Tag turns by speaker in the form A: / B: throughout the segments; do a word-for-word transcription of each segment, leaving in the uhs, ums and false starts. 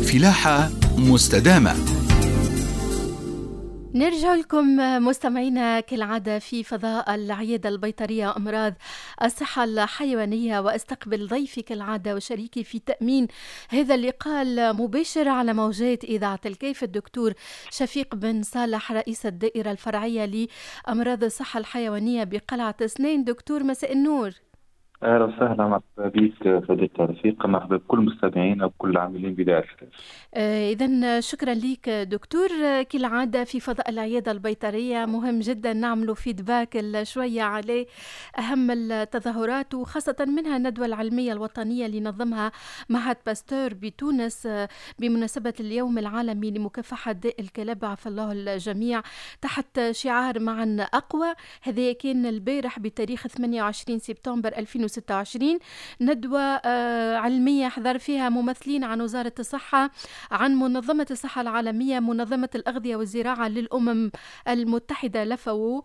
A: فلاحة مستدامة.
B: نرجع لكم مستمعينا كالعادة في فضاء العيادة البيطرية أمراض الصحة الحيوانية، وأستقبل ضيفي كالعادة وشريكي في تأمين هذا اللقاء المباشر على موجات إذاعة الكيف الدكتور شفيق بن صالح، رئيس الدائرة الفرعية لأمراض الصحة الحيوانية بقلعة سنين. دكتور مساء النور.
C: اهلا وسهلا، مرحبا بك صديقي رفيق، مرحبا بكل مستمعينا وكل العاملين بداية الكيف.
B: آه إذن شكرا لك دكتور. آه كالعادة في فضاء العيادة البيطرية مهم جدا نعملوا فيدباك شوية على أهم التظاهرات، وخاصة منها الندوة العلمية الوطنية اللي نظمها معهد باستور بتونس آه بمناسبة اليوم العالمي لمكافحة داء الكلاب، عفى الله الجميع، تحت شعار معا أقوى. هذا كان البارح بتاريخ ثمانية وعشرين سبتمبر ألفين وستة وعشرين، ندوة آه علمية حضر فيها ممثلين عن وزارة الصحة، عن منظمة الصحة العالمية، منظمة الأغذية والزراعة للأمم المتحدة لفو،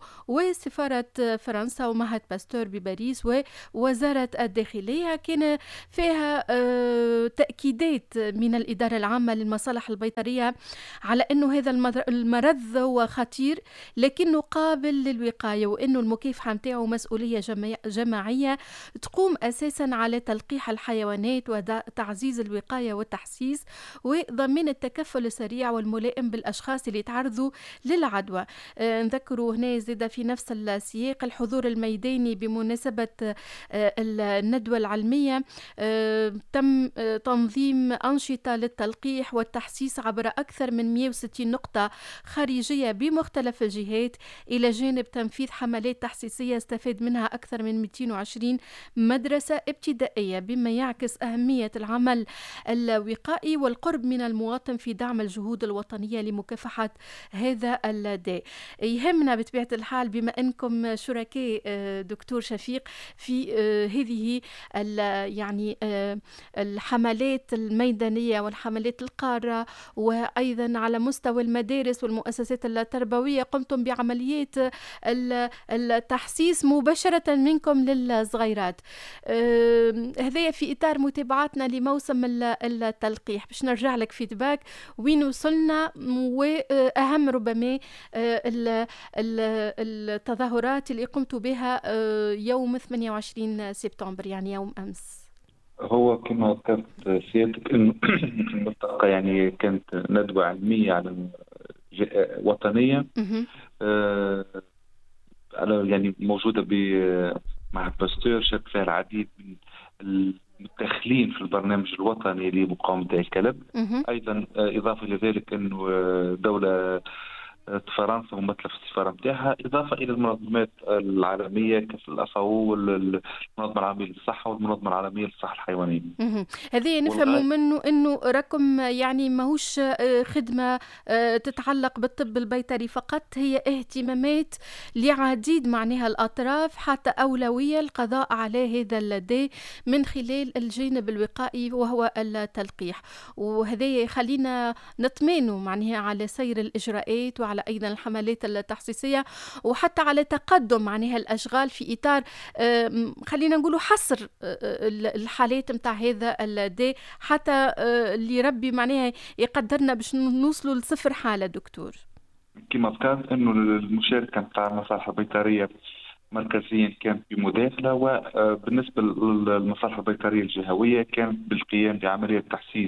B: وسفارة فرنسا ومعهد باستور بباريس ووزارة الداخلية. كان فيها آه تأكيدات من الإدارة العامة للمصالح البيطرية على أنه هذا المرض هو خطير لكنه قابل للوقاية، وأنه المكافحة متاعه مسؤولية جماعية تقوم أساسا على تلقيح الحيوانات وتعزيز الوقاية والتحسيس وضمان التكفل السريع والملائم بالأشخاص اللي يتعرضوا للعدوى. آه نذكروا هنا زاد في نفس السياق الحضور الميداني بمناسبة آه الندوة العلمية. آه تم آه تنظيم أنشطة للتلقيح والتحسيس عبر أكثر من مئة وستين نقطة خارجية بمختلف الجهات، إلى جانب تنفيذ حملات تحسيسية استفاد منها أكثر من مئتين وعشرين مدرسة ابتدائية، بما يعكس أهمية العمل الوقائي والقرب من المواطن في دعم الجهود الوطنية لمكافحة هذا الداء. يهمنا بطبيعة الحال بما أنكم شركاء دكتور شفيق في هذه يعني الحملات الميدانية والحملات القارة، وأيضا على مستوى المدارس والمؤسسات التربوية قمتم بعمليات التحسيس مباشرة منكم للصغيرات. هذا في إطار متابعتنا لموسم التلقيح، باش نرجع لك فيدباك وين وصلنا، وأهم ربما التظاهرات اللي قمتوا بها يوم ثمانية وعشرين سبتمبر، يعني يوم أمس.
C: هو كما ذكرت سيادتك انه الملتقى يعني كانت ندوة علمية على وطنية آه يعني موجودة بمعهد باستور، شارك فيها العديد من المتدخلين في البرنامج الوطني لمقاومة داء الكلب. أيضا إضافة إلى ذلك أنه دولة فرنسا ممثلة في السفارة متاعها، إضافة إلى المنظمات العالمية كالأفاو والمنظمة العالمية للصحة والمنظمة العالمية للصحة الحيوانية.
B: هذه نفهم منه أنه رقم يعني ماهوش خدمة تتعلق بالطب البيطري فقط، هي اهتمامات لعديد معناها الأطراف، حتى أولوية القضاء على هذا الداء من خلال الجانب الوقائي وهو التلقيح. وهذا يخلينا نطمئن معناها على سير الإجراءات وعلى أيضا الحملات التحسيسية، وحتى على تقدم معناها الأشغال في إطار خلينا نقولوا حصر الحالات متاع هذا الداء، حتى اللي ربي معناها يقدرنا باش نوصلوا لصفر حالة. دكتور
C: كما ذكرت أنه المشاركة متاع المصالح البيطرية مركزيا كانت بمداخلة، وبالنسبة للمصالح البيطرية الجهوية كانت بالقيام بعملية تحسيس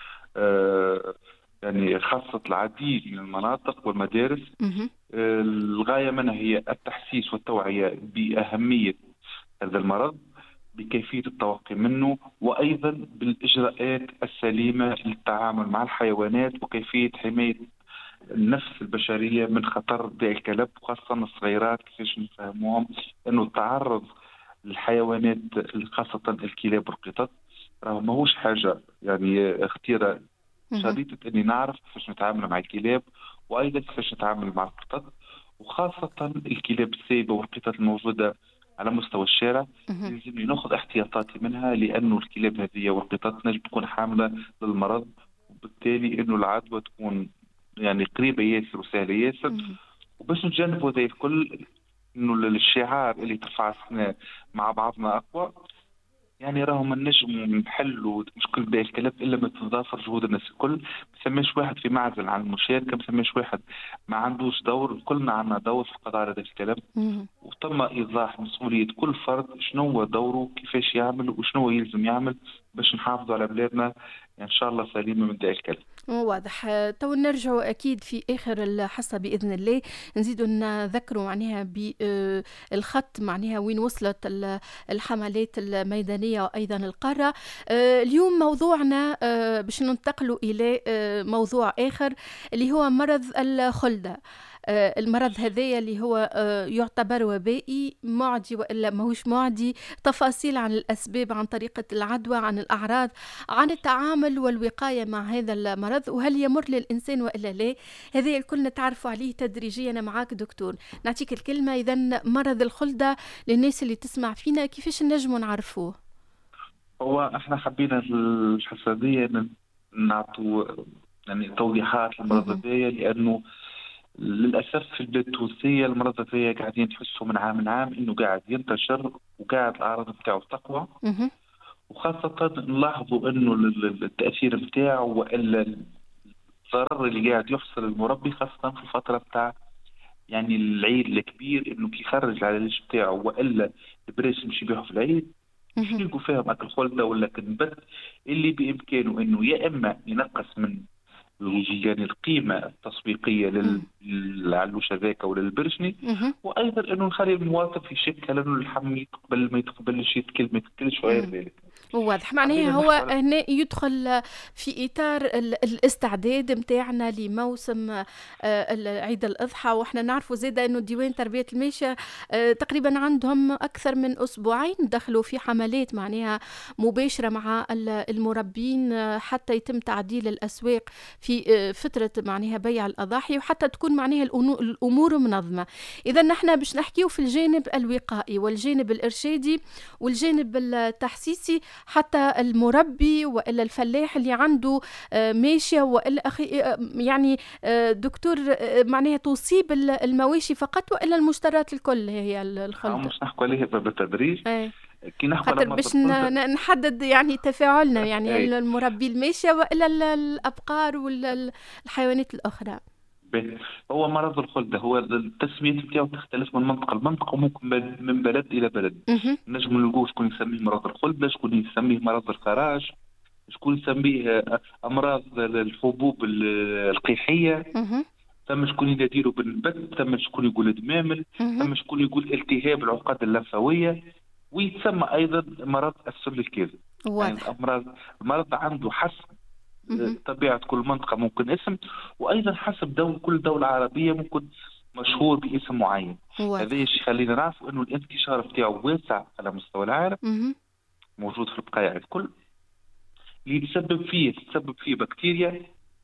C: يعني خاصة العديد من المناطق والمدارس. الغاية منها هي التحسيس والتوعية بأهمية هذا المرض، بكيفية التوقي منه، وأيضا بالإجراءات السليمة للتعامل مع الحيوانات وكيفية حماية النفس البشرية من خطر داء الكلب، وخاصة الصغيرات كيفاش نفهموهم أنه التعرض للحيوانات خاصة الكلاب والقطط راه ماهوش حاجة يعني اختيار شريطة أني نعرف كيفاش نتعامل مع الكلاب وأيضا كيفاش نتعامل مع القطط، وخاصة الكلاب السايبة والقطط الموجودة على مستوى الشارع. لازم ناخذ احتياطاتي منها، لأنه الكلاب هذه والقطط نجم تكون حاملة للمرض، وبالتالي أنه العدوى تكون يعني قريبة ياسر وسهلة ياسر. وباش نتجنبوا ذلك الكل، انه الشعار اللي ترفع السنة مع بعضنا اقوى يعني راهم النجم نحلوا مشكل باقي الكلام الا ما تتضافر جهود الناس الكل. ما ثماش واحد في معزل عن المشاركه، ما ثماش واحد ما عندوش دور، كلنا عندنا دور في القضاء على هذا الكلام.
B: مهم.
C: وتم ايضاح مسؤوليه كل فرد شنو هو دوره، كيفاش يعمل وشنو هو يلزم يعمل باش نحافظوا على بلادنا يعني ان شاء الله سليمه من داء الكلام.
B: واضح. تو نرجعوا أكيد في آخر الحصة بإذن الله نزيدوا نذكروا معناها بالخط معناها وين وصلت ال- الحملات الميدانية وأيضا القارة. آه، اليوم موضوعنا آه، باش ننتقلوا إلى آه، موضوع آخر اللي هو مرض الخلدة. آه، المرض هذايا اللي هو آه، يعتبر وبائي معدي وإلا ماهوش معدي. تفاصيل عن الأسباب، عن طريقة العدوى، عن الأعراض، عن التعامل والوقاية مع هذا المرض، وهل يمر للإنسان وإلا لا. هذا الكل نتعرف عليه تدريجيا. أنا معاك دكتور، نعطيك الكلمة. إذا مرض الخلدة للناس اللي تسمع فينا كيفاش نجموا نعرفوه؟
C: هو احنا حبينا في الحساسيه نعطوا يعني توضيحات للمرض
B: مهم.
C: هذايا، لانه للاسف في البلاد التونسيه المرض هذايا قاعدين نحسوا من عام من عام انه قاعد ينتشر وقاعد الاعراض بتاعه تقوى.
B: مهم.
C: وخاصه نلاحظوا انه ال- ال- التاثير بتاعه والا الضرر اللي قاعد يحصل المربي خاصه في الفتره بتاع يعني العيد الكبير، انه كي يخرج على العلاج بتاعه والا البريش يمشي بيه في العيد مش
B: مهم.
C: يلقوا فيهم اكل خلده ولا كنبت، اللي بامكانه انه يا اما ينقص من يعني القيمه التسويقيه لل-
B: مهم.
C: للعلوش هذاك ولا للبرشني،
B: مهم.
C: وايضا انه نخلي المواطن في شك لانه اللحم يتقبل ما يتقبلش، يتكل ما يتكلش وغير
B: مهم.
C: ذلك.
B: واضح. معناها
C: حبينا
B: هو
C: نحكي على
B: هنا يدخل في إطار ال- الاستعداد متاعنا لموسم آه، ال- عيد الأضحى. وإحنا نعرفوا زيادة أنه ديوان تربية الماشية آه، تقريبا عندهم أكثر من أسبوعين دخلوا في حملات معناها مباشرة مع ال- المربين آه، حتى يتم تعديل الأسواق في آه، فترة معناها بيع الأضاحي، وحتى تكون معناها الأنو- الأمور منظمة. إذا نحن باش نحكيو في الجانب الوقائي والجانب الإرشادي والجانب التحسيسي، حتى المربي والا الفلاح اللي عنده آه، ماشيه والا اخي آه، يعني آه، دكتور آه، معناها تصيب ال- المواشي فقط والا المشتريات الكل هي ال-
C: هم
B: الخلطه.
C: مش نحكوا عليه بالتدريج.
B: ايه.
C: كي نحكوا على
B: خاطر
C: مرض
B: باش ن-
C: الخلده
B: ن- نحدد يعني تفاعلنا يعني
C: اي
B: المربي الماشيه والا ال- الابقار والحيوانات الاخرى.
C: به. هو مرض الخلده هو التسميه بتاعه تختلف من منطقه لمنطقه وممكن بل- من بلد الى بلد.
B: اها.
C: نجم نلقوه شكون يسميه مرض الخلده، شكون يسميه مرض الفراش، شكون يسميه آه، امراض الحبوب ال- القيحيه،
B: اها.
C: ثم شكون يديروا بالنبت، ثم شكون يقول دمامل،
B: اها.
C: ثم شكون يقول التهاب العقد اللمفاويه، ويتسمى ايضا مرض السل الكاذب. يعني
B: واضح.
C: الامراض المرض عنده حسب
B: اها.
C: طبيعه كل منطقه ممكن اسم، وايضا حسب دول كل دوله عربيه ممكن مشهور باسم معين. هذا
B: واضح.
C: الشيء خلينا نعرف انه الانتشار بتاعه واسع على مستوى العالم،
B: اها.
C: موجود في البقايع الكل. اللي تسبب فيه تسبب فيه بكتيريا،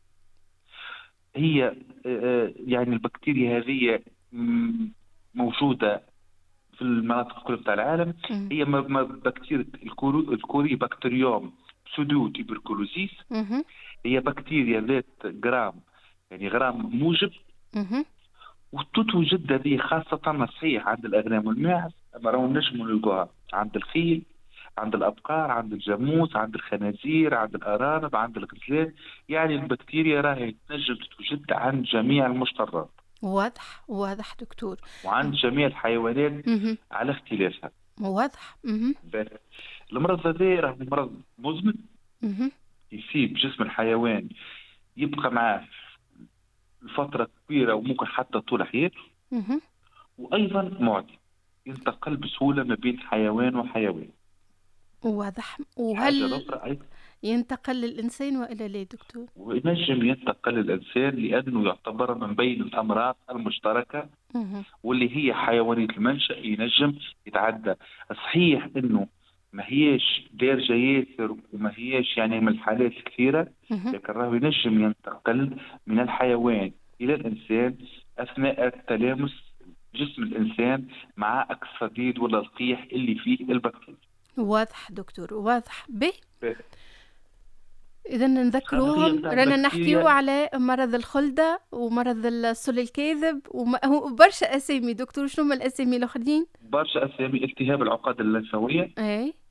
C: هي آه، يعني البكتيريا هذه م- موجوده في المناطق كلها بتاع العالم.
B: اها.
C: هي م- م- بكتيريا الكوري الكوري بكتيريوم سودو تيبركلوزيس.
B: اها.
C: هي بكتيريا ذات جرام يعني غرام موجب،
B: اها.
C: وتتوجد هذه خاصة صحيح عند الأغنام والماعز، أما راهو نجموا نلقوها عند الخيل، عند الأبقار، عند الجاموس، عند الخنازير، عند الأرانب، عند الغزلان. يعني البكتيريا راهي تنجم تتوجد عند جميع المشترات
B: واضح. واضح دكتور.
C: وعند جميع الحيوانات
B: اها.
C: على اختلافها.
B: واضح. اها.
C: بس المرض هذا راهو مرض مزمن
B: اها.
C: يصيب جسم الحيوان، يبقى معاه لفترة كبيرة وممكن حتى طول حياته،
B: اها.
C: وأيضا معدي ينتقل بسهولة ما بين حيوان وحيوان.
B: واضح.
C: حاجة
B: وهل
C: أخرى أيضا
B: ينتقل للإنسان وإلا لا دكتور؟
C: وينجم ينتقل الإنسان لأنه يعتبر من بين الأمراض المشتركة،
B: اها.
C: واللي هي حيوانية المنشأ ينجم يتعدى. صحيح أنه ما هياش دارجة ياسر وما هياش يعني من الحالات الكثيرة،
B: اها.
C: لكن راهو ينجم ينتقل من الحيوان إلى الإنسان أثناء التلامس جسم الإنسان مع الصديد ولا القيح اللي فيه البكتيريا.
B: واضح دكتور. واضح به.
C: ب-
B: إذا
C: الخلفية
B: نذكروهم
C: بتاع
B: رانا نحكيو
C: البكتيريا
B: على مرض الخلدة ومرض السل الكاذب وبرشا أسامي. دكتور شنو هما الأسامي الآخرين؟
C: برشا أسامي: التهاب العقد اللمفاوية،
B: أي.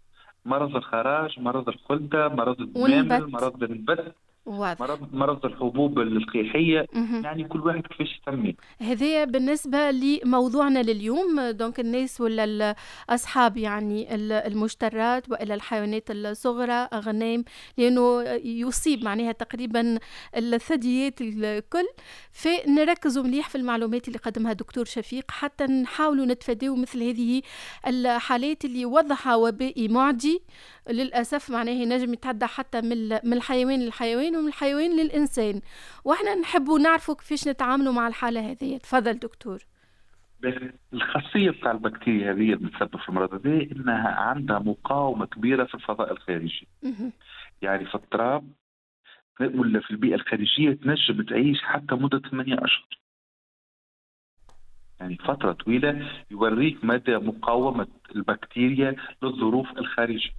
C: مرض الخراج، مرض الخلدة، مرض الدمامل،
B: والنبت.
C: مرض النبت،
B: واضح.
C: مرض مرض الحبوب القيحية.
B: مهم.
C: يعني كل واحد كيفاش يسمي.
B: هذه بالنسبة لموضوعنا لليوم، دونك الناس ولا أصحاب يعني ال- المشترات وإلى الحيوانات الصغرى أغنام، لأنه يصيب معناها تقريبا الثدييات الكل. فنركزوا مليح في المعلومات اللي قدمها دكتور شفيق حتى نحاولوا نتفادوا مثل هذه الحالات اللي وضعها وبائي معدي للأسف، معناه ينجم يتعدى حتى من من الحيوان للحيوان ومن الحيوان للإنسان، واحنا نحبوا نعرفوا كيفاش نتعاملوا مع الحالة هذه. تفضل دكتور.
C: بس الخاصية بتاع البكتيريا هذه اللي بتسبب في المرض هذا إنها عندها مقاومة كبيرة في الفضاء الخارجي.
B: مهم.
C: يعني في التراب ولا في البيئة الخارجية تنجم تعيش حتى مدة ثمانية أشهر. يعني فترة طويلة يوريك مدى مقاومة البكتيريا للظروف الخارجية،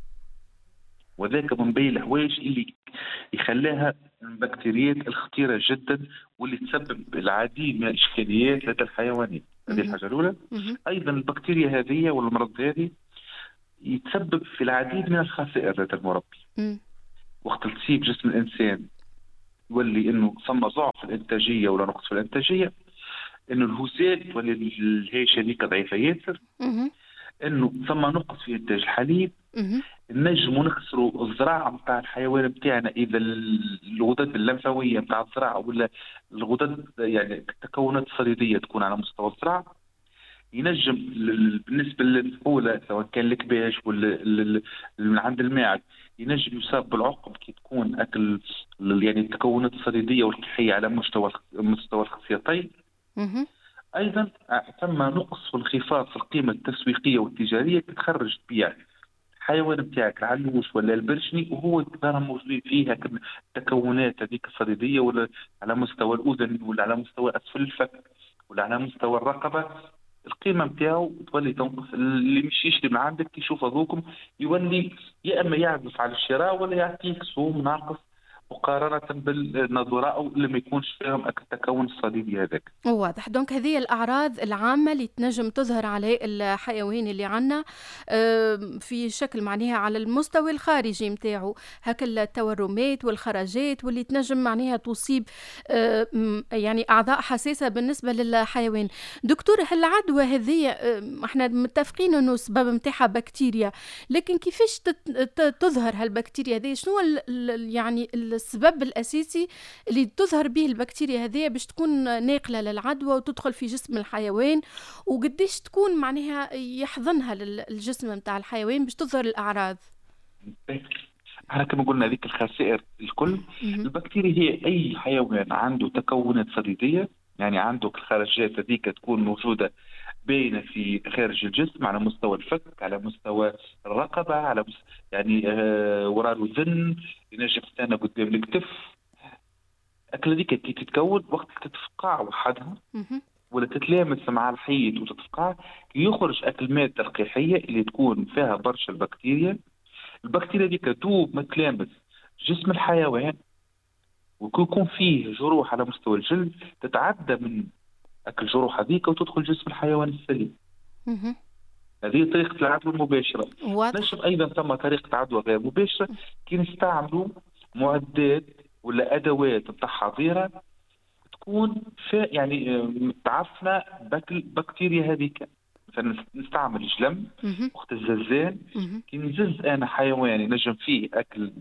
C: وذاك من بين الحوايج اللي يخليها من البكتيريات الخطيرة جدا واللي تسبب العديد من الإشكاليات لدى الحيوانات. هذه الحاجة الأولى.
B: مهم.
C: أيضا البكتيريا هذه والمرض هذه يتسبب في العديد من الخسائر لدى المربي.
B: مم.
C: وقت تصيب جسم الإنسان يولي إنه ثم ضعف في الإنتاجية ولا نقص في الإنتاجية، إنه الهزال تولي الهيشة هذيك ضعيفة ياسر،
B: مهم.
C: إنه ثم نقص في إنتاج الحليب،
B: مهم.
C: نجموا نخسروا الزراعة نتاع الحيوان بتاعنا إذا الغدد اللمفاوية نتاع الزراعة ولا الغدد يعني التكونات الصليدية تكون على مستوى الزراعة. ينجم بالنسبة للفولة سواء كان الكباش ولا من عند الماعز ينجم يصاب بالعقم كي تكون أكل يعني التكونات الصليدية والقيحية على مستوى مستوى الخصيتين.
B: مهم.
C: أيضا ثم نقص وانخفاض في القيمة التسويقية والتجارية تخرج تبيع الحيوان بتاعك العلوش ولا البرشني وهو ترى موجودين فيها التكونات هذيك الصليدية ولا على مستوى الأذن ولا على مستوى أسفل الفك ولا على مستوى الرقبة. القيمة بتاعه تولي تنقص. اللي مش يشتري من عندك يشوف هذوكم يولي يا إما يعزف على الشراء ولا يعطيك سوم ناقص مقارنة بالنظراء اللي ما يكونش فيهم التكون الصليبي هذاك.
B: واضح. دونك هذه الأعراض العامة اللي تنجم تظهر على الحيوان اللي عنا في شكل معناها على المستوى الخارجي متاعه، هكا التورمات والخرجات واللي تنجم معناها تصيب يعني أعضاء حساسة بالنسبة للحيوان. دكتور، هالعدوى هذه احنا متفقين انه السبب متاعها بكتيريا، لكن كيفاش تظهر هالبكتيريا هذه؟ شنو يعني السبب الأساسي اللي تظهر به البكتيريا هذه باش تكون ناقلة للعدوى وتدخل في جسم الحيوان، وقديش تكون معناها يحضنها الجسم متاع الحيوان باش تظهر الأعراض؟
C: احنا كما قلنا هذيك الخسائر الكل. البكتيريا هي أي حيوان عنده تكونات صليدية، يعني عندك الخرجات هذيك تكون موجودة باينة في خارج الجسم على مستوى الفك على مستوى الرقبة على مستوى يعني آه وراء الأذن ينجم تستنى قدام الكتف. الأكلة دي كي تتكون وقت تتفقع وحدها ولا تتلامس مع الحيط وتتفقع يخرج أكل المادة القيحية اللي تكون فيها برشا البكتيريا. البكتيريا دي كتوب ما تلامس جسم الحيوان ويكون فيه جروح على مستوى الجلد تتعدى من أكل الجروح هذيك وتدخل جسم الحيوان السليم. هذه طريقة العدوى المباشرة. نجم أيضا ثم طريقة عدوى غير مباشرة كي نستعملوا معدات ولا أدوات نتاع حظيرة تكون في يعني متعفنة بكتيريا هذيك. مثلا نستعمل جلم وقت الزلزال كي نزز أنا حيواني نجم فيه أكل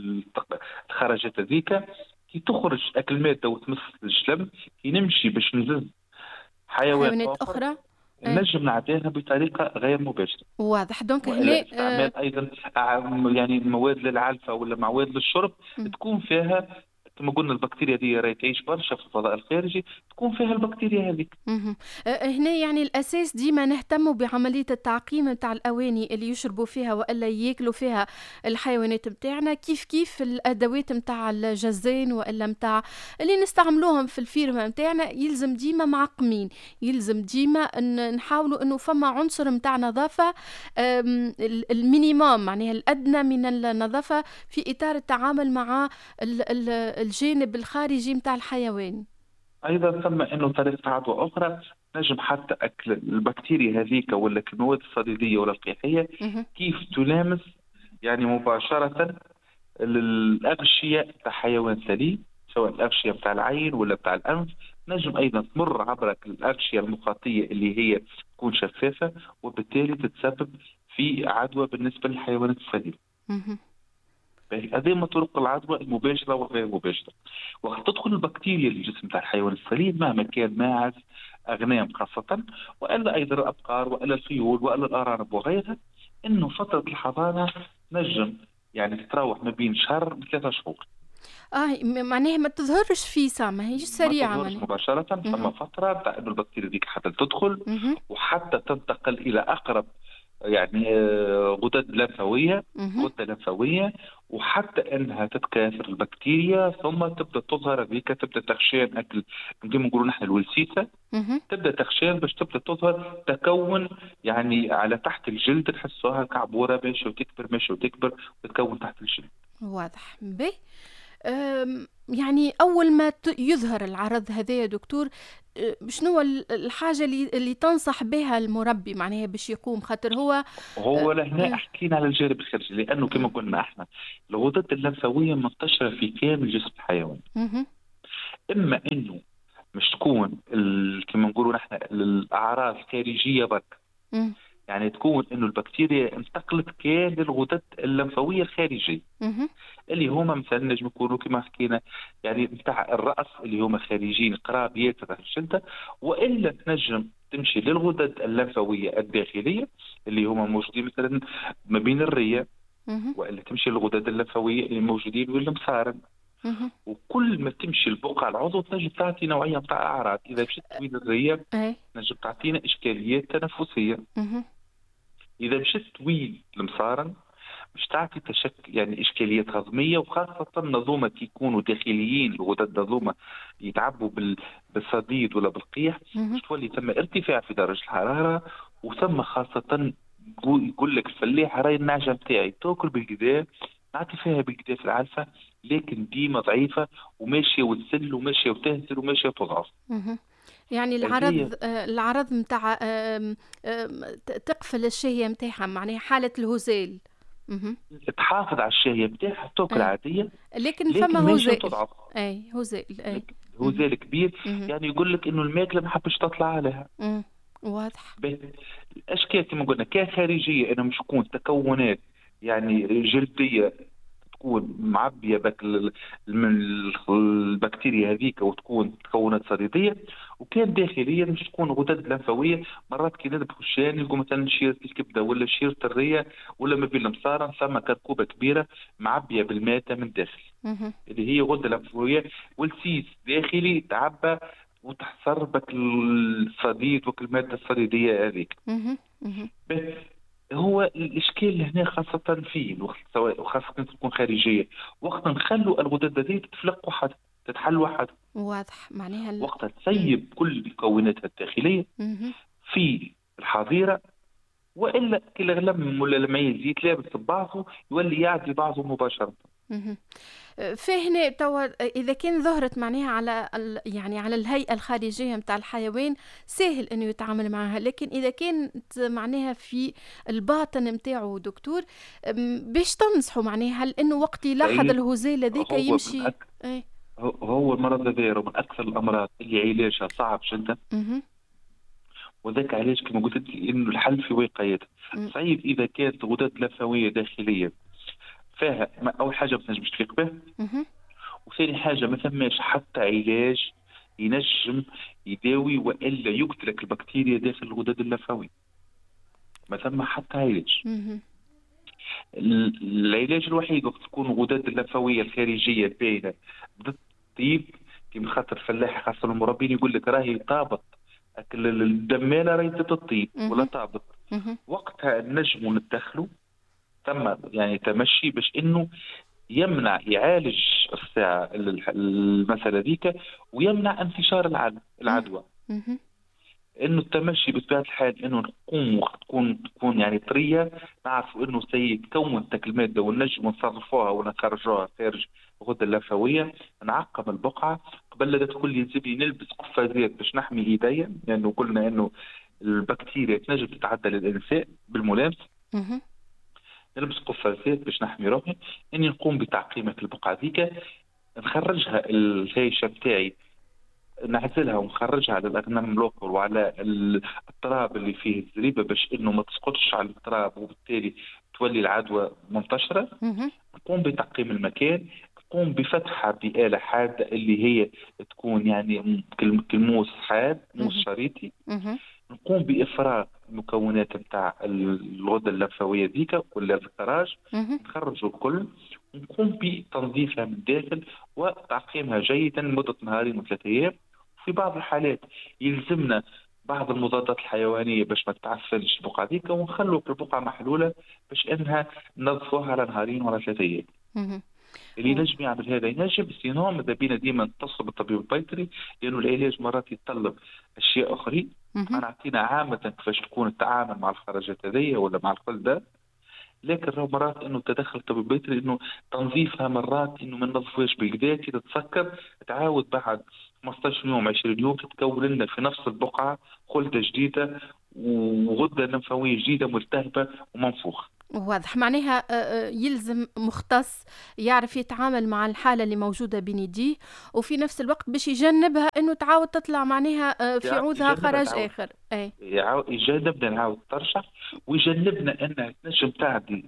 C: الخرجات هذيك كي تخرج أكل مادة وتمس الجلم كي نمشي باش نزز حيوانات أخرى نجم نعديها بطريقة غير مباشرة.
B: واضح. دونك هنا
C: استعمال أيضا يعني مواد للعلفة ولا مواد للشرب م. تكون فيها كما قلنا البكتيريا دي راهي تعيش برشا في الفضاء الخارجي تكون فيها البكتيريا هذيك.
B: هنا يعني الأساس ديما نهتموا بعملية التعقيم نتاع الأواني اللي يشربوا فيها وإلا ياكلوا فيها الحيوانات متاعنا، كيف كيف الأدوات متاع الجزان وإلا متاع اللي نستعملوهم في الفيرما متاعنا يلزم ديما معقمين، يلزم ديما أن نحاولوا أنه فما عنصر متاع نظافة المينيموم معناها الأدنى من النظافة في إطار التعامل مع ال الجانب الخارجي متاع الحيوان.
C: أيضا ثم أنه طريقة عدوى أخرى نجم حتى أكل البكتيريا هذيك ولا المواد الصليدية ولا القيحية كيف تلامس يعني مباشرة للأغشية بتاع حيوان سليم، سواء الأغشية بتاع العين ولا بتاع الأنف. نجم أيضا تمر عبر الأغشية المخاطية اللي هي تكون شفافة، وبالتالي تتسبب في عدوى بالنسبة للحيوانات السليمة. هذه طرق العدوى المباشرة وغير المباشرة. وقت تدخل البكتيريا للجسم بتاع الحيوان السليم مهما كان ماعز، أغنام خاصة، وإلا أيضا الأبقار وإلا الخيول وإلا الأرانب وغيرها، إنه فترة الحضانة نجم يعني تتراوح ما بين شهر لثلاثة شهور.
B: اه معناها ما تظهرش في ساعة، هي سريعة
C: ما تظهرش مباشرة. ثم فترة بتاع إنه البكتيريا ديك حتى تدخل
B: مه.
C: وحتى تنتقل إلى أقرب يعني غدد لمفاوية، غدة لمفاوية، وحتى انها تتكاثر البكتيريا ثم تبدا تظهر هذيك، تبدا تغشيان اكل كما نقولوا نحن الولسيسه، تبدا تغشيان باش تبدا تظهر تكون يعني على تحت الجلد، تحسوها كعبوره ماشيه وتكبر ماشيه وتكبر وتتكون تحت الجلد.
B: واضح به. يعني أول ما يظهر العرض هذا يا دكتور، شنو الحاجة اللي, اللي تنصح بها المربي معناها باش يقوم؟ خاطر هو
C: هو لهنا حكينا على الجانب الخارجي، لأنه كما قلنا احنا الغدد اللمفاوية منتشرة في كامل جسم الحيوان. إما إنه مش تكون كما نقولوا نحن الأعراض الخارجية برك، يعني تكون إنه البكتيريا انتقلت كان للغدد اللمفاوية الخارجية اللي هما مثلا نجم يكونوا كما حكينا يعني بتاع الرأس اللي هما خارجين قراب ياسر الجلدة، وإلا تنجم تمشي للغدد اللمفاوية الداخلية اللي هما موجودين مثلا ما بين الرية، وإلا تمشي للغدد اللمفاوية اللي موجودين والمصارم. وكل ما تمشي البقعة العضو تنجم تعطي نوعية بتاع أعراض. إذا مشيت طويل الرية تنجم تعطينا إشكاليات تنفسية، إذا مشيت طويل المصارم مش تعطي تشكل يعني إشكاليات هضمية، وخاصة النظومة كي يكونوا داخليين الغدد النظومة يتعبوا بالصديد ولا بالقيح، مش تولي ثم ارتفاع في درجة الحرارة، وثم خاصة يقول لك الفلاح راي النعجة بتاعي تاكل بالقدا، نعطي فيها بالقدا في العلفة لكن ديما ضعيفة وماشية وتسل وماشية وتهزل وماشية وتضعف.
B: يعني العرض العرض متاع تقفل الشهية متاعها، معناها حالة الهزال،
C: تحافظ على الشهية بتاعها تاكل عادية
B: لكن فما هزال
C: تضعف.
B: اي هزال اي
C: هزال كبير. مم. يعني يقول لك انه الماكله ما حبش تطلع عليها.
B: مم. واضح.
C: الاشكال كما قلنا كخارجيه انه مش تكون تكونات يعني جلديه تكون معبيه بك من البكتيريا هذيك وتكون تكونات صديديه، وكان داخليا مش تكون غدد لمفاويه. مرات كي ندبحوا الشان يلقوا مثلا شيره الكبده ولا شيره الريه ولا ما بين المصارم ثم كركوبه كبيره معبيه بالماده من داخل اللي هي غده لمفاويه، والسيس داخلي تعبى وتحصر بك الصديد وك الماده الصديديه هذيك. هو الاشكال هنا خاصه فيه الوقت، سواء وخاصه تكون خارجيه، وقت نخلوا الغدد هذه تتفلق وحدها تتحل وحدها.
B: واضح. معناها ال...
C: وقتها تسيب كل مكوناتها الداخليه
B: مم.
C: في الحظيره، والا كل اغلب ولا لما يزيد لابس بعضه يولي يعدي بعضه مباشره.
B: مم. فهنا توا اذا كان ظهرت معناها على يعني على الهيئه الخارجيه نتاع الحيوان سهل انه يتعامل معها، لكن اذا كانت معناها في الباطن نتاعو دكتور باش تنصحوا معناها هل انه وقت يلاحظ الهزال هذيك يمشي؟
C: أك... ايه هو المرض هذا من اكثر الامراض اللي علاجها صعب جدا.
B: مه.
C: وذاك علاج كما قلت لك انه الحل في وقايته. صعيب اذا كانت غدد لمفاويه داخليه فيها اول حاجه ما تنجمش تفيق به، وثاني حاجه ما ثماش حتى علاج ينجم يداوي والا يقتلك البكتيريا داخل الغدد اللمفاويه، ما ثم حتى علاج. العلاج الوحيد وقت تكون الغدد اللمفاويه الخارجيه باينه ضد الطيب، كيما خاطر الفلاح خاصه المربين يقول لك راهي طابط الدمانه راهي ضد الطيب ولا طابط، وقتها نجموا ندخلوا ثم يعني تمشي باش انه يمنع يعالج الساعه المساله ذيك ويمنع انتشار العدوى. انه التمشي بطبيعه الحال انه نقوم وقت تكون تكون يعني طريه نعرفوا انه سيتكون تلك الماده ونجم نصرفوها ونخرجوها خارج الغده اللمفاويه، نعقم البقعه قبل لا تدخل يلزم لي نلبس قفازات باش نحمي ايديا، لانه يعني قلنا انه البكتيريا تنجم تتعدى للانسان بالملامسه. نلبس قفازات باش نحمي روحي، اني نقوم بتعقيمة البقعة ذيك، نخرجها الهيشة بتاعي، نعزلها ونخرجها على الاغنام لوكل وعلى التراب اللي فيه الزريبه باش انه ما تسقطش على التراب وبالتالي تولي العدوى منتشره. نقوم بتعقيم المكان، نقوم بفتحها بآلة حادة اللي هي تكون يعني كالموس حاد، موس شريطي. نقوم بإفراغ المكونات نتاع الغدة اللمفاوية ذيك ولا الكراج، نخرجوا الكل، ونقوم بتنظيفها من الداخل وتعقيمها جيدا لمدة نهارين وثلاثة أيام. في بعض الحالات يلزمنا بعض المضادات الحيوانية باش ما تتعفنش البقعة ذيك، ونخلوا البقعة محلولة باش انها ننظفوها على نهارين ولا ثلاثة أيام. اللي ينجم يعمل هذا ينجم، سينو ماذا بينا ديما نتصل بالطبيب البيطري، لانه العلاج مرات يتطلب اشياء اخرين. انا اعطينا عامه كيفاش تكون التعامل مع الخرجات هذيا ولا مع الخلده، لكن راهو مرات انه تدخل الطبيب البيطري انه تنظيفها مرات انه ما ننظفوهاش بالكدا كي تتسكر تعاود بعد خمسطاش يوم عشرين يوم تتكون لنا في نفس البقعه خلده جديده وغده لمفاويه جديده ملتهبه ومنفوخه.
B: واضح، معناها يلزم مختص يعرف يتعامل مع الحالة اللي موجودة بين يديه، وفي نفس الوقت باش يجنبها انه تعاود تطلع معناها في عودها خرج اخر. اي
C: يجنبنا نعاود ترشح، ويجنبنا انها تنجم تعدي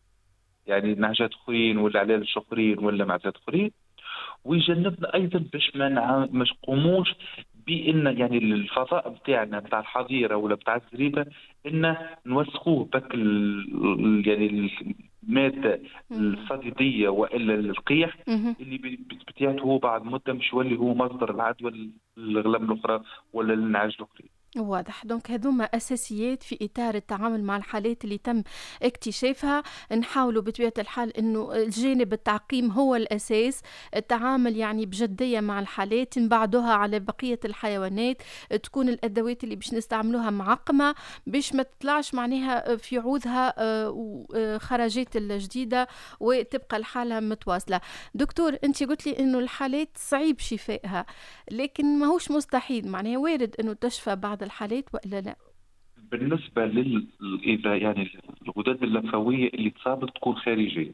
C: يعني نعجات اخرين ولا علال اخرين ولا معجات اخرين، ويجنبنا ايضا باش ما نقوموش بان يعني الفضاء بتاعنا بتاع الحظيره ولا بتاع الزريبه ان نوسخوه بك يعني الماده الصديديه والا القيح اللي بتاعته هو بعد مده مش يولي هو مصدر العدوى للغلام الاخرى ولا للنعاج الاخرى.
B: واضح. دونك هذوما أساسيات في إطار التعامل مع الحالات اللي تم اكتشافها. نحاولوا بطبيعة الحال أنه الجانب التعقيم هو الأساس، التعامل يعني بجدية مع الحالات، نبعدوها على بقية الحيوانات، تكون الأدوات اللي باش نستعملوها معقمة باش ما تطلعش معناها في عودها خرجات الجديدة وتبقى الحالة متواصلة. دكتور، أنت قلت لي أنه الحالات صعيب شفائها، لكن ما هوش مستحيل، معناها وارد أنه تشفى بعض الحالات وإلا لا؟
C: بالنسبة لل إذا يعني الغدد اللمفاوية اللي تصابت تكون خارجية،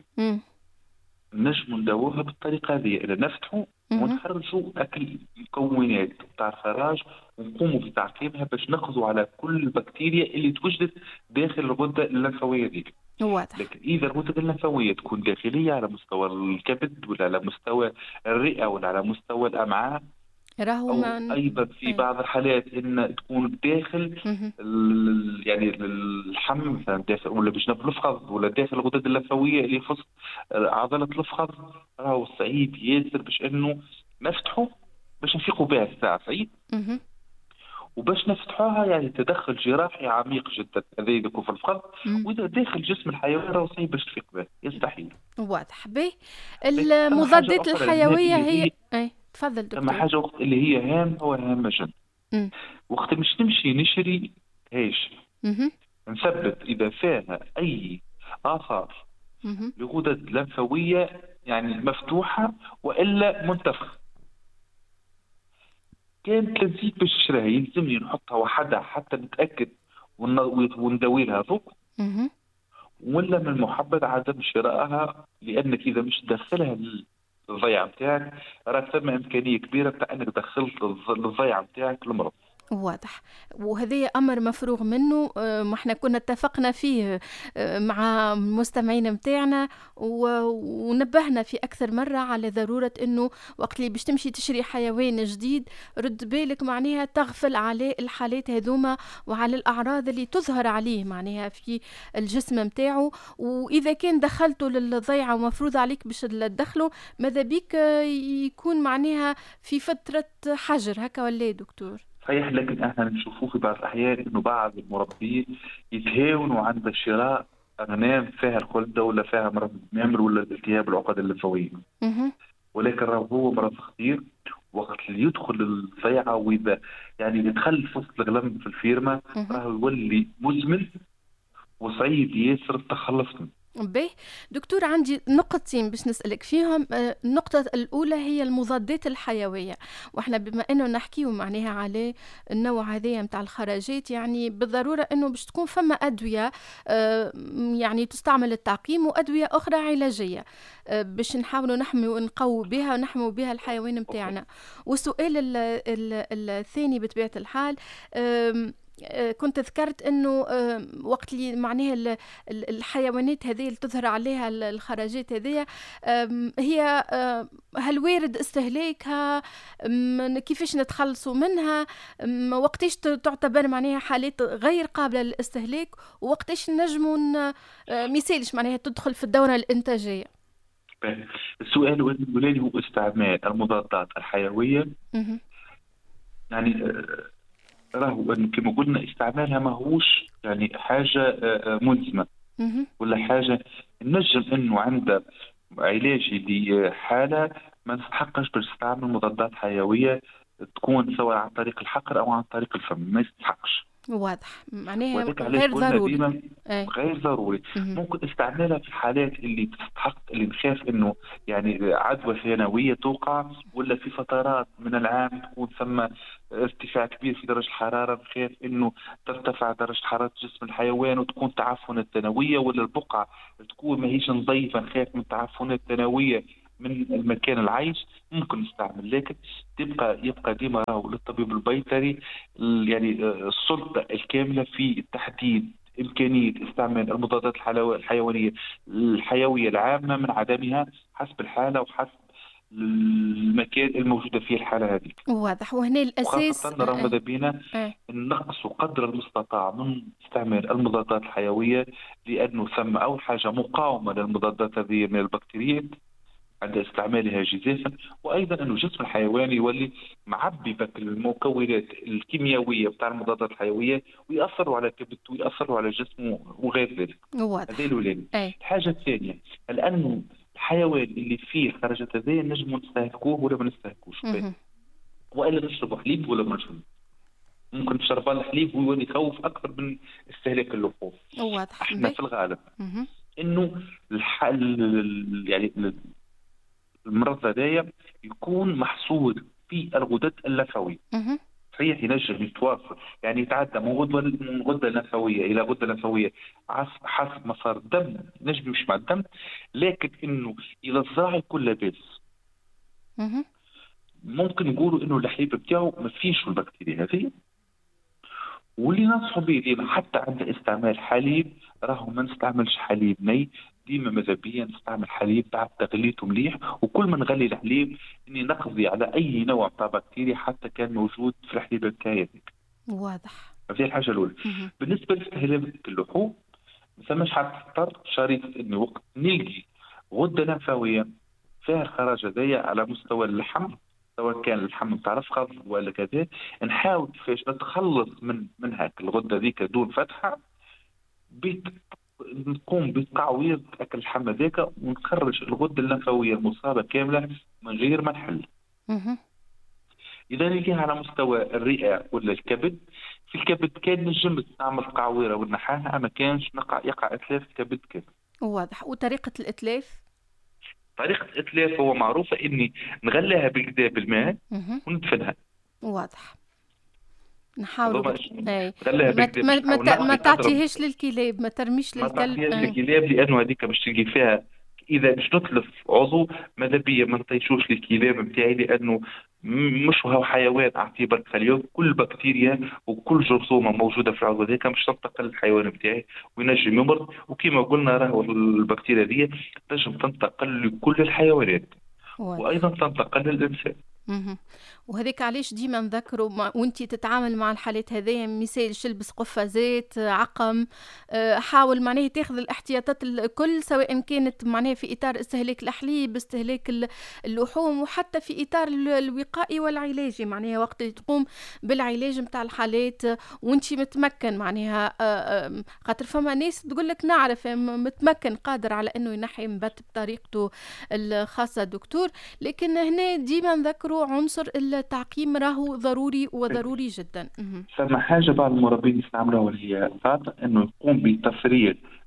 C: نجم نداووها بالطريقة هذه، إذا نفتحوا ونخرجوا أكل مكونات بتاع الخراج ونقوموا بتعقيمها باش ناخذوا على كل البكتيريا اللي توجدت داخل الغدة اللمفاوية ديك.
B: واضح.
C: لكن إذا الغدد اللمفاوية تكون داخلية على مستوى الكبد ولا على مستوى الرئة ولا على مستوى الأمعاء، أو من... أيضا في بعض الحالات إن تكون داخل يعني الحم مثلا داخل ولا بجنب الفخذ ولا داخل الغدد اللمفاوية اللي في عضلة الفخذ، راهو صعيب ياسر باش إنه نفتحه باش نفيقوا بها الساعة صعيب. وباش نفتحوها يعني تدخل جراحي عميق جدا هذا يكون في الفخذ، وإذا داخل جسم الحيوان راهو صعيب باش تفيق بها، يستحيل.
B: واضح. به المضادات الحيوية هي أي تفضل دكتور.
C: أما حاجة وقت اللي هي هام هو هامة جدا، وقت مش نمشي نشري هيش نثبت إذا فيها أي آثار لغدد لمفاوية يعني مفتوحة وإلا منتفخ، كانت لزيت باش نشريها يلزمني نحطها وحدها حتى نتأكد وندوي لها ضوء، ولا من المحبذ عدم شرائها، لأنك إذا مش تدخلها الضيعة بتاعك راه ثم إمكانية كبيرة بتاع أنك دخلت الضيعة بتاعك للمرض.
B: واضح. وهذا أمر مفروغ منه، ما احنا كنا اتفقنا فيه مع المستمعين متاعنا ونبهنا في أكثر مرة على ضرورة أنه وقت اللي باش تمشي تشري حيوان جديد رد بالك معناها تغفل على الحالات هذوما وعلى الأعراض اللي تظهر عليه معناها في الجسم متاعه، وإذا كان دخلته للضيعة ومفروض عليك باش تدخله ماذا بيك يكون معناها في فترة حجر هكا ولا دكتور؟
C: صحيح، لكن احنا نشوفوه في بعض الأحيان إنه بعض المربين يتهاونوا عند شراء أغنام فيها الخلدة ولا فيها مرض النمر ولا التهاب العقد اللمفاوية، ولكن هو مرض خطير. وقت اللي يدخل الضيعة وإذا يعني يدخل في وسط الغلم في الفيرما راهو يولي مزمن وصعيب ياسر التخلص منه.
B: باهي دكتور، عندي نقطتين باش نسألك فيهم. النقطة الأولى هي المضادات الحيوية، واحنا بما انه نحكيو معناها على النوع هذايا متاع الخراجات، يعني بالضرورة انه باش تكون فما أدوية يعني تستعمل للتعقيم وأدوية أخرى علاجية باش نحاولوا نحمي نقوي بها ونحموا بها الحيوان متاعنا. والسؤال الثاني بطبيعة الحال، كنت ذكرت انه وقت اللي معناها الحيوانات هذه اللي تظهر عليها الخراجات هذه، هي هل وارد استهلاكها؟ كيفاش نتخلصوا منها؟ وقتاش تعتبر معناها حالات غير قابلة للاستهلاك؟ ووقتاش نجموا مثالش معناها تدخل في الدورة الإنتاجية؟
C: السؤال الأولاني هو استعمال المضادات الحيوية. يعني راهو كما قلنا استعمالها ماهوش يعني حاجة ملزمة ولا حاجة نجم انه عند علاجي لحالة ما نستحقش باش تستعمل مضادات حيوية، تكون سواء عن طريق الحقن او عن طريق الفم، ما يستحقش.
B: واضح، معناها غير ضروري.
C: غير ضروري. ممكن استعمالها في الحالات اللي تستحق، اللي نخاف انه يعني عدوى ثانويه توقع، ولا في فترات من العام تكون ثم ارتفاع كبير في درجه الحراره، نخاف انه ترتفع درجه حراره جسم الحيوان وتكون تعفنات ثانويه، ولا البقعه تكون ماهيش نظيفه، نخاف من تعفنات ثانويه من المكان العايش، ممكن نستعمل. لكن تبقى يبقى ديما راهو للطبيب البيطري يعني السلطه الكامله في تحديد امكانيه استعمال المضادات الحيوانيه الحيويه العامه من عدمها حسب الحاله وحسب المكان الموجوده فيه الحاله هذه.
B: واضح. وهنا الاساس
C: خاصه نرى ماذا بينا نقص قدر المستطاع من استعمال المضادات الحيويه، لانه ثم اول حاجه مقاومه للمضادات هذه من البكتيريات عند استعمالها جزافا، وايضا انه الجسم الحيواني يولي معبي بك المكونات الكيميائيه بتاع المضادات الحيويه ويأثروا على كبدته ويأثروا على جسمه وغير ذلك. هذا الاولاني. الحاجه الثانيه، لانه الحيوان اللي فيه خرجت هذه نجم نستهلكوه ولا ما نستهلكوش، والا نشربوا حليب ولا ما نشربوا. ممكن نشرب الحليب ويولي يخوف اكثر من استهلاك اللحوم.
B: واضح.
C: احنا في الغالب انه الحل يعني المرض هذايا يكون محصور في الغدد اللمفاويه. صحيح ينجم يتواصل، يعني يتعدى من غده من غده لمفاويه الى غده لمفاويه حسب مسار الدم، ينجم يمشي مع الدم، لكن انه اذا الزراعي يكون لاباس ممكن نقولوا انه الحليب بتاعه ما فيش البكتيريا هذه. واللي ننصحوا به حتى عند استعمال حليب راهو ما نستعملش حليب ني، ديما ماذا بيا نستعمل حليب بعد تغليته مليح، وكل ما نغلي الحليب اني نقضي على اي نوع تاع بكتيريا حتى كان موجود في الحليب بتاعي.
B: واضح.
C: هذه الحاجه الاولى. بالنسبه لاستهلاك اللحوم ما ثماش حتضطر شريط اني وقت نلقي غده لمفاويه فيها الخراج هذايا على مستوى اللحم، سواء كان اللحم نتاع الفخذ ولا كذا، نحاول كيفاش نتخلص من من هاك الغده ذيك دون فتحه، بيت نقوم بتعويض اكل اللحم ذاك ونخرج الغده اللمفاويه المصابه كامله من غير ما نحل. اذا نلقيها على مستوى الرئه ولا الكبد، في الكبد كان نجم نستعمل قعويره ونحاها، ما كانش نقع يقع اتلاف الكبد كذا.
B: واضح. وطريقه الاتلاف؟
C: طريقه الاتلاف هو معروفه اني نغليها بالكدا بالماء وندفنها.
B: واضح. نحاولوا
C: اي
B: ما, ما, ما تعطيهاش للكلاب، ما ترميش للكلب.
C: ما تعطيهاش للكلاب لانه هذيك باش تلقي فيها، اذا باش نتلف عضو ماذا بيا ما نطيشوش للكلاب نتاعي، لانه مش هو حيوان اعطيه برك اليوم، كل بكتيريا وكل جرثومه موجوده في العضو هذاك مش تنتقل للحيوان نتاعي وينجم يمرض. وكما قلنا راهو البكتيريا دي تنجم تنتقل لكل الحيوانات وايضا تنتقل للانسان.
B: وهذيك علاش ديما نذكروا وانتي تتعامل مع الحالات هذيا، مثال تلبس قفازات عقم، حاول معناه تاخذ الاحتياطات الكل، سواء كانت معناه في اطار استهلاك الحليب، استهلاك اللحوم، وحتى في اطار الوقائي والعلاجي، معناها وقت اللي تقوم بالعلاج نتاع الحالات وانتي متمكن، معناها خاطر فما ناس تقول لك نعرف متمكن قادر على انه ينحي نبات بطريقته الخاصه دكتور، لكن هنا ديما نذكروا عنصر التعقيم راهو ضروري وضروري جدا.
C: فما حاجه بعض المربين يستعملوها وهي خاطئ، انه يقوم بتفريغ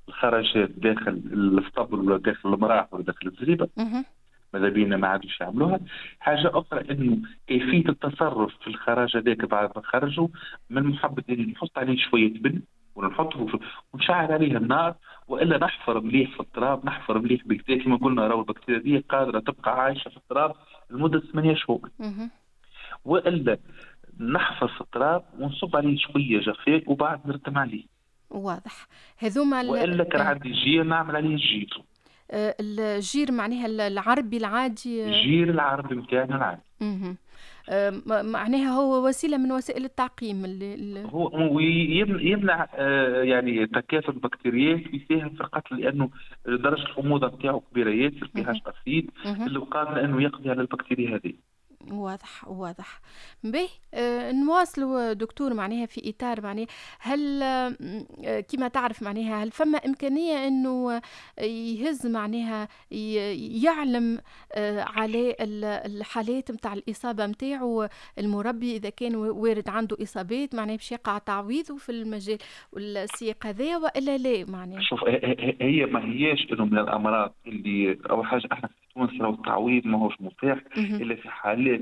C: الخرجات داخل الاسطبل ولا داخل المراح ولا داخل الزريبه، ماذا بينا ما عادوش يعملوها. حاجه اخرى انه كيفيه التصرف في الخراج هذاك بعد ما خرجوا، من المحبذ انه نحط عليه شويه بن ونحطه في ونشعل عليه النار، والا نحفر مليح في التراب، نحفر مليح بكتير كما قلنا. راهو البكتيريا دي قادره تبقى عايشه في التراب لمده ثمانية شهور. والا نحفر في التراب ونصب عليه شويه جفاف وبعد نردم عليه.
B: واضح. هذوما
C: والا كان عندي جير نعمل عليه الجير.
B: آه الجير معناها العربي العادي.
C: الجير العربي نتاعنا العادي.
B: اها آه معناها هو وسيله من وسائل التعقيم اللي, اللي
C: هو يمنع آه يعني تكاثر البكتيريات، ويساهم في القتل لانه درجه الحموضه نتاعو كبيره ياسر، فيهاش اسيد اللي قادر انه يقضي على البكتيريا هذه.
B: واضح واضح. به آه نواصلوا دكتور معناها في اطار معناها هل آه كما تعرف معناها هل فما امكانيه انه يهز معناها يعلم آه على الحالات نتاع الاصابه نتاعو المربي اذا كان وارد عنده اصابات معناها باش يقع تعويضه في المجال والسياق هذا والا لا؟ معناها
C: شوف هي ما هياش انه من الامراض اللي اول حاجه احنا في تونس لو التعويض ما هوش متاح الا في حالات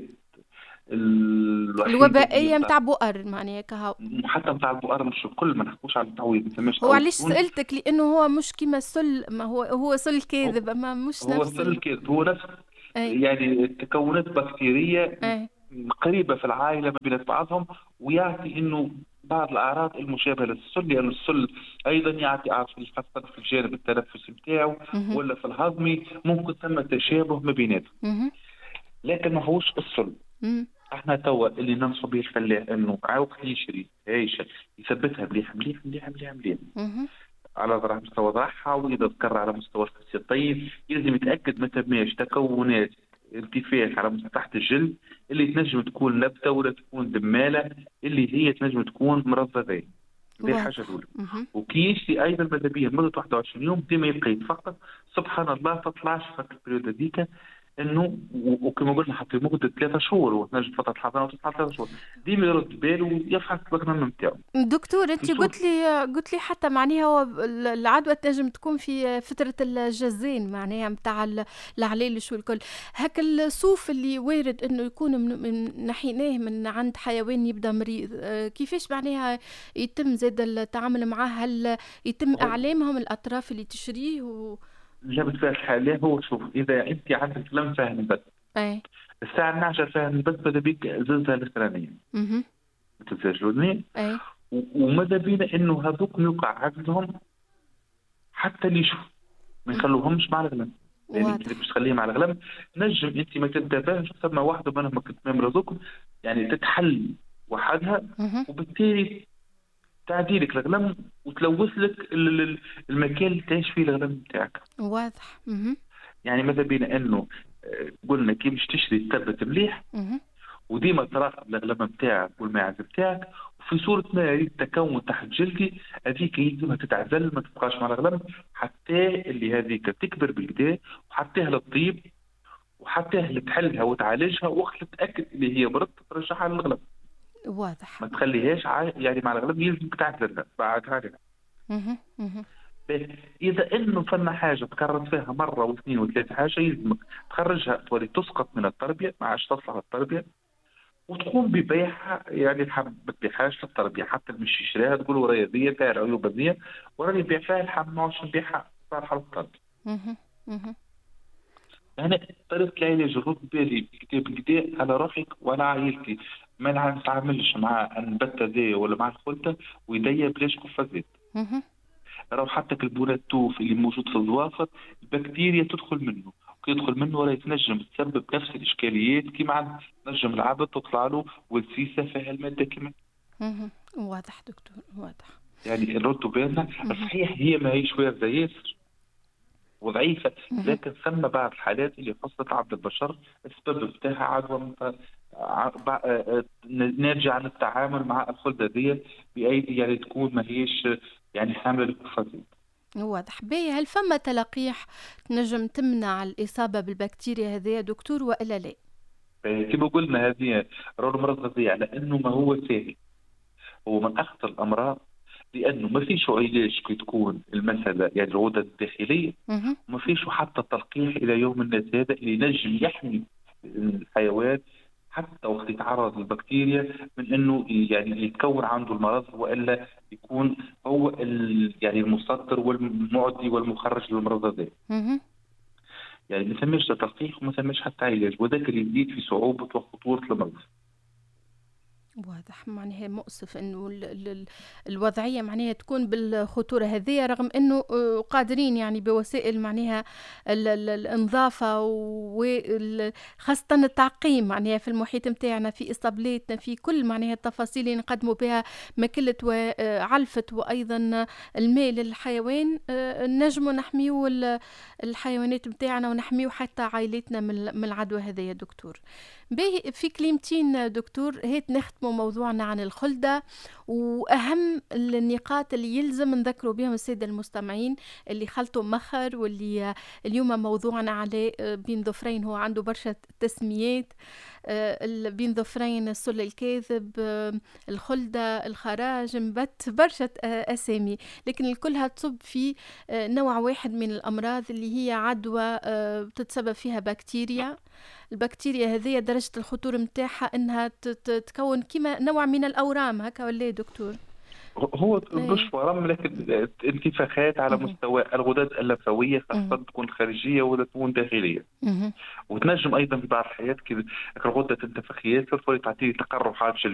B: الوبائيه نتاع بؤر معناها كهو.
C: حتى نتاع البؤر مش الكل، ما نحكوش على التعويض.
B: هو علاش سالتك لانه هو مش كيما سل، ما هو هو سل كاذب اما مش
C: هو
B: نفس
C: سل كاذب، هو نفس أي. يعني تكونات بكتيريه أي. قريبه في العائله ما بين بعضهم، ويعطي انه بعض الاعراض المشابهه للسل، لانه يعني السل ايضا يعطي اعراض خاصه في الجانب التنفسي نتاعو ولا في الهضمي، ممكن ثم تشابه ما بيناتهم، لكن ما هوش السل. مم. احنا توا اللي ننصب به الفلاح انه عاوق يشري عيشه يثبتها مليح مليح مليح مليح مليح على مستوى ضعها، واذا ذكر على مستوى الخصيه الطيب لازم يتاكد ما تماش تكونات انتفاخ على تحت الجلد اللي تنجم تكون نبته ولا تكون دماله اللي هي تنجم تكون مرضيه. هذه الحاجه الاولى. وكي يشتي ايضا ماذا بيا مده واحد وعشرين يوم ديما يبقى يتفقد، سبحان الله تطلعش في البريود هذيك انه وكما قلنا حتى لمده ثلاثة شهور وتنجم فتره الحضانه وتصل ثلاثة شهور ديما يرد باله ويفحص البكتيريا نتاعو.
B: دكتور انت قلت لي قلت لي حتى معناها هو العدوى تنجم تكون في فتره الجزين معناها نتاع العلالش والكل، هاك الصوف اللي وارد انه يكون من نحيناه من عند حيوان يبدا مريض، كيفاش معناها يتم زاد التعامل معاه؟ هل يتم اعلامهم الاطراف اللي تشريه و...
C: لا بطبيعة الحال هو شوف اذا انت عندك لم فهم بس
B: اي
C: الساعه اثنعش فهم بس ماذا بيك زلزال الاخرانيه اها ما تنساش الاذنين
B: اي
C: وماذا بينا انه هذوك يوقع عقدهم حتى اللي يشوف ما يخلوهمش مع الغلم، يعني انت باش تخليهم على الغلم نجم انت ما تنتبهش ثم واحده منهم ما كنت رزقكم يعني تتحل وحدها وبالتالي تعديلك الغلم وتلوث لك المكان اللي تعيش فيه الغلم بتاعك.
B: واضح. اها
C: يعني ماذا بينا انه قلنا كي باش تشري تثبت مليح وديما تراقب الغلم بتاعك والماعز بتاعك، وفي صوره ما يريد تكون تحت جلدي هذيك يلزمها تتعزل ما تبقاش مع الغلم حتى اللي هذيك تكبر بالكدا وحتى للطيب وحتى لتحلها وتعالجها وقت تتاكد اللي هي مرض ترجعها للغلم.
B: واضح.
C: ما تخليهاش يعني مع الغلب يلزمك تعتذرها بعد هذا.
B: اها اها
C: اذا انه فما حاجه تكررت فيها مره واثنين وثلاثه حاجه يلزمك تخرجها تولي تسقط من التربيه ما عادش تصلح التربيه وتقوم ببيعها، يعني ما تبيعهاش للتربيه حتى مش يشريها تقول ورايا ذي فيها عيوب ذي وراني نبيع فيها الحم ما عادش نبيعها صالحه للتربيه.
B: اها اها
C: انا طريقه العلاج رد بالي بكتاب كدا على روحك وعلى عائلتي، ما نتعاملش مع النبته ذي ولا مع الخلطه ويديا بلاش قفازات.
B: اها
C: راهو حتى البولات التوف اللي موجود في الضوافر البكتيريا تدخل منه، كي يدخل منه راه تنجم تسبب نفس الاشكاليات كيما عند نجم العبد تطلع له والسيسه فيها الماده كمان.
B: اها واضح دكتور واضح.
C: يعني نردوا بالنا صحيح هي ما هي شويه زي ياسر وضعيفه لكن ثم بعض الحالات اللي حصلت عند البشر السبب بتاعها عدوى نرجع عن التعامل مع الخلطه دي بايدي يعني تكون ما هيش يعني حامله للقفازات.
B: واضح. باهي هل فما تلقيح تنجم تمنع الاصابه بالبكتيريا هذه يا دكتور والا لا؟
C: كما قلنا هذه راهو المرض هذه على انه ما هو سهل، هو من اخطر الامراض لانه ما فيش علاج كي تكون المساله يعني الغدد الداخليه، وما فيش حتى تلقيح الى يوم الناس هذا اللي نجم يحمي الحيوان حتى وقت يتعرض للبكتيريا من انه يعني يتكون عنده المرض، والا يكون هو يعني المصدر والمعدي والمخرج للمرض هذا. يعني ما ثماش تلقيح وما ثماش حتى علاج، وذاك اللي يزيد في صعوبه وخطوره المرض.
B: واضح، معناها مؤسف انه ال ال الوضعيه معناها تكون بالخطوره هذه، رغم انه قادرين يعني بوسائل معناها ال ال الانظافه وخاصه التعقيم معناها في المحيط نتاعنا، في اسطبلاتنا، في كل معناها التفاصيل اللي نقدموا بها ماكله وعلفه وايضا الماء للحيوان، نجموا نحميو الحيوانات نتاعنا ونحميو حتى عائلتنا من العدوى هذه يا دكتور. باهي، في كلمتين دكتور هيت نختموا موضوعنا عن الخلدة، وأهم النقاط اللي يلزم نذكروا بهم السادة المستمعين اللي خلطوا مخر، واللي اليوم موضوعنا عليه بين ظفرين، هو عنده برشا تسميات، بين ظفرين السل الكاذب، الخلدة، الخراج، مبت، برشا أسامي، لكن الكلها تصب في نوع واحد من الأمراض اللي هي عدوى تتسبب فيها بكتيريا. البكتيريا هذه درجة الخطورة متاعها انها تتكون كما نوع من الاورام، هكا ولا دكتور؟
C: هو مش ورم، لكن انتفاخات على مستوى الغدد اللمفاويه، خاصه تكون خارجيه ولا تكون داخليه. وتنجم ايضا في بعض الحالات كي الغده تنتفخ ياسر تعطي تقرحات